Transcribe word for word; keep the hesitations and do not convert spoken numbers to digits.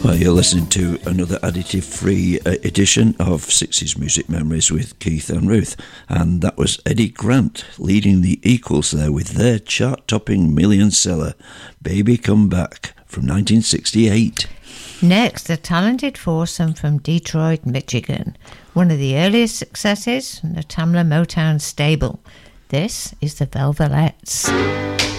Well, you're listening to another additive-free uh, edition of sixties Music Memories with Keith and Ruth, and that was Eddie Grant leading the Equals there with their chart-topping million seller, Baby Come Back, from nineteen sixty-eight. Next, a talented foursome from Detroit, Michigan, one of the earliest successes from the Tamla Motown stable. This is the Velvelettes.